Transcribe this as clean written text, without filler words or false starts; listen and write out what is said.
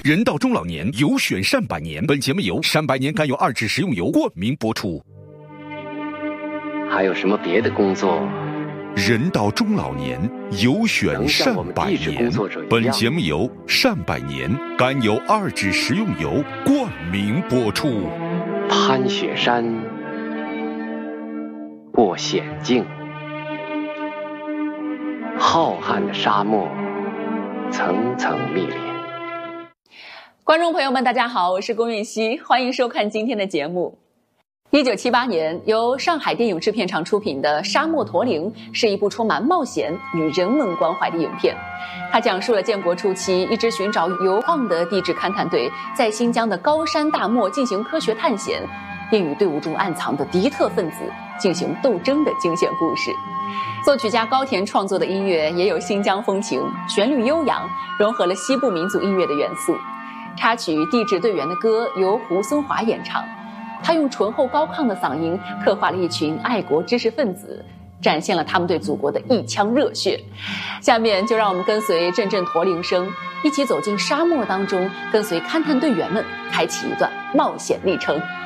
人到中老年，有选善百年。本节目由善百年甘油2脂食用油冠名播出。 还有什么别的工作？ 人到中老年，有选善百年。本节目由善百年甘油2脂食用油冠名播出。 攀雪山，过险境，浩瀚的沙漠，层层密帘。 观众朋友们，大家好，我是龚韵希，欢迎收看今天的节目。1978年，由上海电影制片厂出品的《沙漠驼铃》是一部充满冒险与人文关怀的影片。它讲述了建国初期一支寻找油矿的地质勘探队在新疆的高山大漠进行科学探险，并与队伍中暗藏的敌特分子进行斗争的惊险故事。作曲家高田创作的音乐也有新疆风情，旋律悠扬，融合了西部民族音乐的元素。插曲《地质队员的歌》由胡松华演唱，他用醇厚高亢的嗓音刻画了一群爱国知识分子，展现了他们对祖国的一腔热血。下面就让我们跟随阵阵驼铃声，一起走进沙漠当中，跟随勘探队员们开启一段冒险历程。